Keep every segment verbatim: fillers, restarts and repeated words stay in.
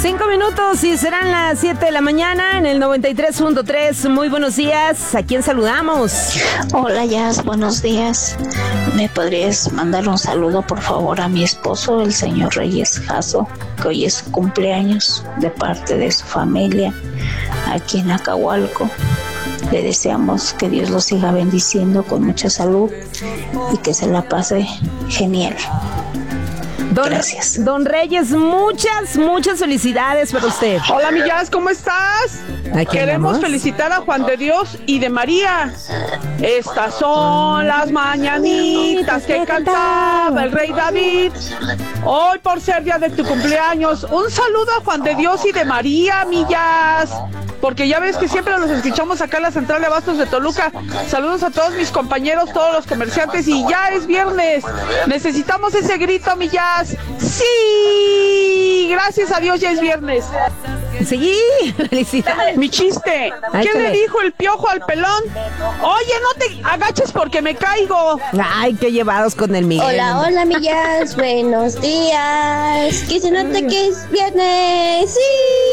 Cinco minutos y serán las siete de la mañana en el noventa y tres punto tres. Muy buenos días. ¿A quién saludamos? Hola, Jazz. Buenos días. ¿Me podrías mandar un saludo, por favor, a mi esposo, el señor Reyes Jasso, que hoy es su cumpleaños, de parte de su familia, aquí en Acahualco? Le deseamos que Dios lo siga bendiciendo con mucha salud y que se la pase genial. Don, Gracias. Don Reyes, muchas, muchas felicidades para usted. Hola, mi Jazz, ¿cómo estás? Queremos vamos? felicitar a Juan de Dios y de María. Estas son las mañanitas que cantaba el rey David. Hoy, por ser día de tu cumpleaños, un saludo a Juan de Dios y de María, mi Jazz. Porque ya ves que siempre los escuchamos acá en la central de Abastos de Toluca. Saludos a todos mis compañeros, todos los comerciantes, y ya es viernes. Necesitamos ese grito, mi Jazz. ¡Sí! Gracias a Dios ya es viernes. Sí, felicidades. Mi chiste. Ay, ¿Qué ¿qué le le? dijo el piojo al pelón? Oye, no te agaches porque me caigo. Ay, qué llevados con el Miguel. Hola, hola, mi Jazz, buenos días. Que se note que es viernes. ¡Sí!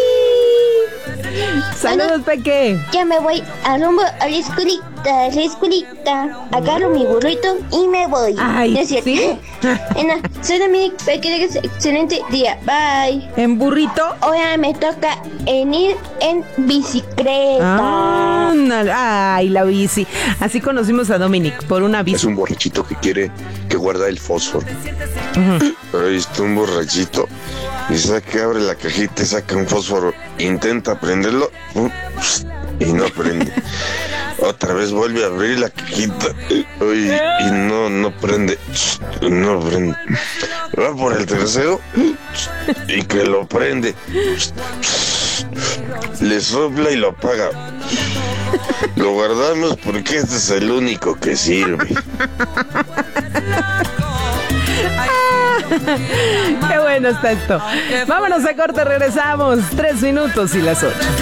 Saludos, Peque. Ya me voy a rumbo a la escuelita, a la escuelita. Agarro mi burrito y me voy. Ay, ¿No es cierto? ¿sí? Bueno, soy Dominic, para que tengas excelente día. Bye. ¿En burrito? Ahora me toca en ir en bicicleta. Ah, no, ay, la bici. Así conocimos a Dominic, por una Es bici. un borrachito que quiere que guarda el fósforo. Ujú. Pero ahí está un borrachito y saca, abre la cajita y saca un fósforo. Intenta prenderlo y no prende. Otra vez vuelve a abrir la cajita y, y no, no prende. No prende. Va por el tercero y que lo prende. Le sopla y lo apaga. Lo guardamos porque este es el único que sirve. Qué bueno está esto. Vámonos a corte, regresamos. Tres minutos y las ocho.